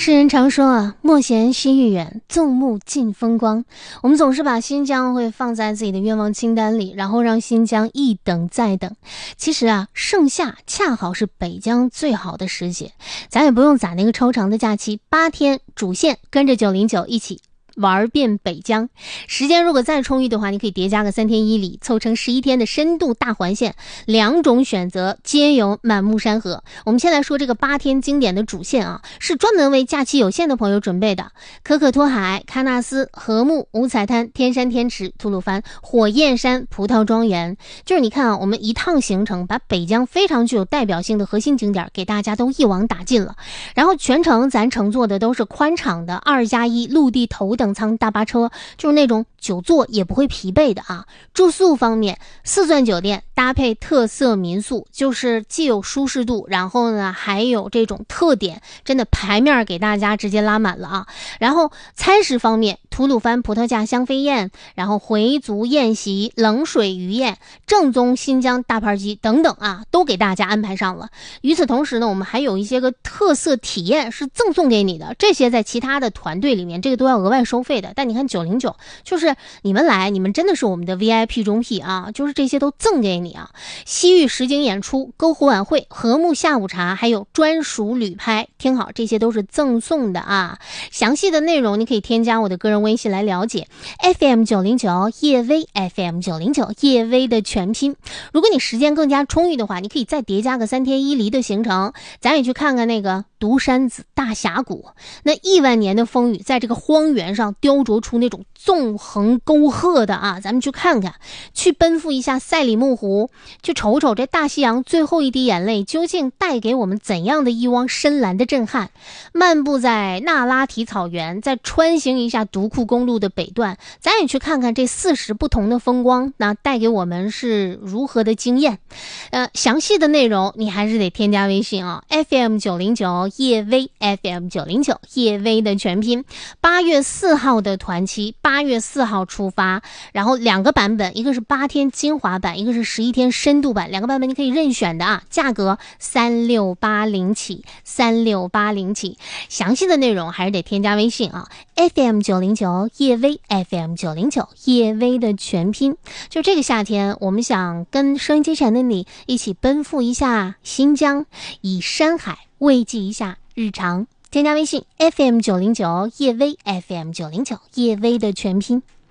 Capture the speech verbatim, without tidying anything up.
世人常说啊，莫嫌西域远，纵目尽风光。我们总是把新疆会放在自己的愿望清单里，然后让新疆一等再等。其实啊，盛夏恰好是北疆最好的时节，咱也不用攒那个超长的假期，八天主线跟着九零九一起玩遍北疆。时间如果再充裕的话，你可以叠加个三天一里，凑成十一天的深度大环线，两种选择皆有满目山河。我们先来说这个八天经典的主线啊，是专门为假期有限的朋友准备的。可可托海、喀纳斯、禾木、五彩滩、天山天池、吐鲁番、火焰山、葡萄庄园。就是你看啊，我们一趟行程把北疆非常具有代表性的核心景点给大家都一网打尽了，然后全程咱乘坐的都是宽敞的二加一陆地头等舱大巴车，就是那种久坐也不会疲惫的啊。住宿方面，四钻酒店搭配特色民宿，就是既有舒适度，然后呢还有这种特点，真的牌面给大家直接拉满了啊。然后餐食方面，吐鲁番葡萄架香飞宴，然后回族宴席、冷水鱼宴、正宗新疆大盘鸡等等啊，都给大家安排上了。与此同时呢，我们还有一些个特色体验是赠送给你的，这些在其他的团队里面这个都要额外收费的，但你看九零九就是你们来，你们真的是我们的 V I P 中 P 啊，就是这些都赠给你啊。西域实景演出、篝火晚会、禾木下午茶，还有专属旅拍，听好，这些都是赠送的啊。详细的内容你可以添加我的个人微信来了解 F M 九零九 夜微 F M 九零九 夜微的全拼。如果你时间更加充裕的话，你可以再叠加个三天一离的行程，咱也去看看那个独山子大峡谷，那亿万年的风雨在这个荒原上雕琢出那种纵横沟壑的啊，咱们去看看，去奔赴一下赛里木湖，去瞅瞅这大西洋最后一滴眼泪究竟带给我们怎样的一汪深蓝的震撼。漫步在那拉提草原，再穿行一下独库公路的北段，咱也去看看这四十不同的风光，那带给我们是如何的惊艳。呃，详细的内容你还是得添加微信啊 ，F M 九零九夜微 F M 九零九夜微的全拼。八月四号的团期，八月四号出发，然后两个版本，一个是八天精华版，一个是十一天深度版，两个版本你可以任选的啊，价格三六八零起，三六八零起。详细的内容还是得添加微信啊 ，F M 九零九夜微 F M 九零九夜微的全拼。就这个夏天，我们想跟收音机前的你一起奔赴一下新疆，以山海慰藉一下日常。添加微信 F M 九零九夜微 F M 九零九夜微的全拼。